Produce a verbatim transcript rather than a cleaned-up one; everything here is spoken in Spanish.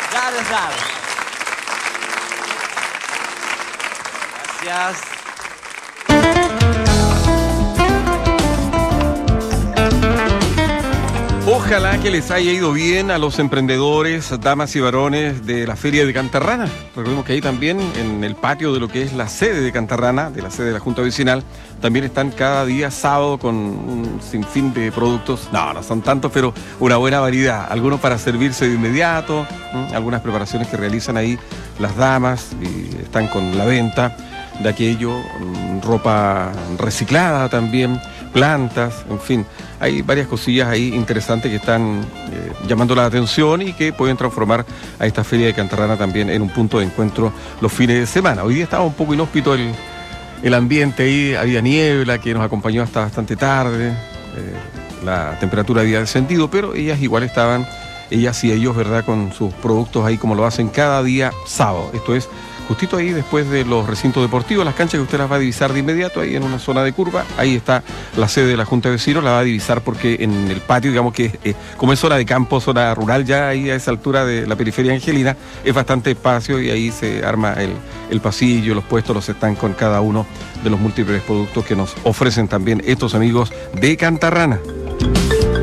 Gracias. Gracias. Ojalá que les haya ido bien a los emprendedores, damas y varones de la Feria de Cantarrana. Recordemos que ahí también, en el patio de lo que es la sede de Cantarrana, de la sede de la Junta Vecinal, también están cada día sábado con un sinfín de productos. No, no son tantos, pero una buena variedad. Algunos para servirse de inmediato, ¿m? Algunas preparaciones que realizan ahí las damas y están con la venta de aquello, ropa reciclada también, plantas, en fin, hay varias cosillas ahí interesantes que están eh, llamando la atención y que pueden transformar a esta Feria de Cantarrana también en un punto de encuentro los fines de semana. Hoy día estaba un poco inhóspito el, el ambiente ahí, había niebla que nos acompañó hasta bastante tarde, eh, la temperatura había descendido, pero ellas igual estaban, ellas y ellos, ¿verdad?, con sus productos ahí como lo hacen cada día sábado. Esto es justito ahí después de los recintos deportivos, las canchas que usted las va a divisar de inmediato, ahí en una zona de curva, ahí está la sede de la Junta de Vecinos, la va a divisar porque en el patio, digamos que eh, como es zona de campo, zona rural, ya ahí a esa altura de la periferia angelina, es bastante espacio y ahí se arma el, el pasillo, los puestos, los están con cada uno de los múltiples productos que nos ofrecen también estos amigos de Cantarrana.